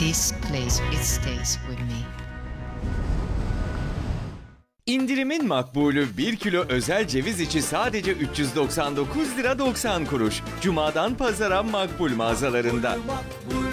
This place, it stays with me. İndirimin makbulü 1 kilo özel ceviz içi sadece 399 lira 90 kuruş. Cuma'dan pazara makbul mağazalarında.